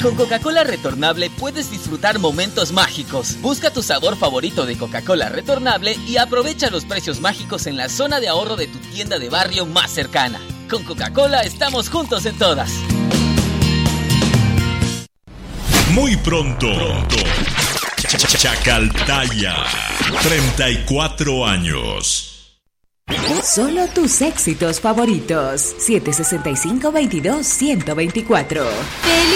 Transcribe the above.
Con Coca-Cola retornable puedes disfrutar momentos mágicos. Busca tu sabor favorito de Coca-Cola retornable y aprovecha los precios mágicos en la zona de ahorro de tu tienda de barrio más cercana. Con Coca-Cola estamos juntos en todas. Muy pronto. Chacaltaya, 34 años. Solo tus éxitos favoritos. 765-22-124.